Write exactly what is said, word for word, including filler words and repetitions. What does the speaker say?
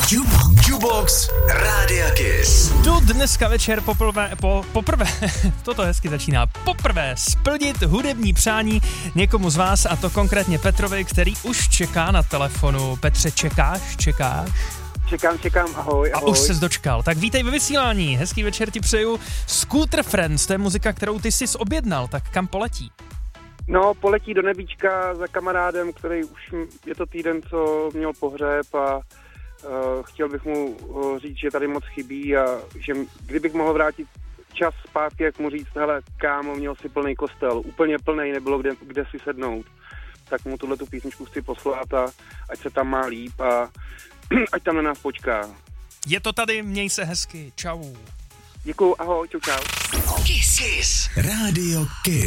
Jukebox, Jukebox Rádia Kiss. Jdu dneska večer poprvé, po, poprvé, toto hezky začíná, poprvé splnit hudební přání někomu z vás, a to konkrétně Petrovi, který už čeká na telefonu. Petře, čekáš, čekáš? Čekám, čekám, ahoj, ahoj. A už ses dočkal. Tak vítej ve vysílání, hezký večer ti přeju. Scooter Friends, to je muzika, kterou ty jsi objednal, tak kam poletí? No, poletí do nebíčka za kamarádem, který už je to týden, co měl pohřeb a uh, chtěl bych mu uh, říct, že tady moc chybí a že kdybych mohl vrátit čas zpátky, jak mu říct, hele, kámo, měl si plný kostel, úplně plný, nebylo kde, kde si sednout, tak mu tuhletu písničku chci poslat a ať se tam má líp a ať tam na nás počká. Je to tady, měj se hezky, čau. Děkuju, ahoj, čau, čau. Kiss, Kiss. Rádio Kiss.